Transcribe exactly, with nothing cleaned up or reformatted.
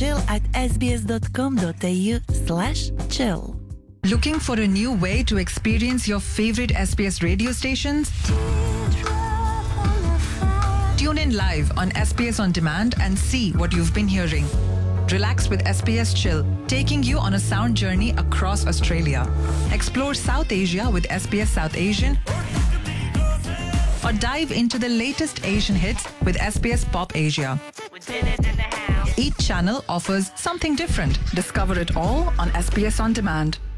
chill at sbs.com.au slash chill. Looking for a new way to experience your favorite S B S radio stations? Tune in live on S B S On Demand and see what you've been hearing. Relax with S B S Chill, taking you on a sound journey across Australia. Explore South Asia with S B S South Asian, or dive into the latest Asian hits with S B S Pop Asia. Each channel offers something different. Discover it all on S B S On Demand.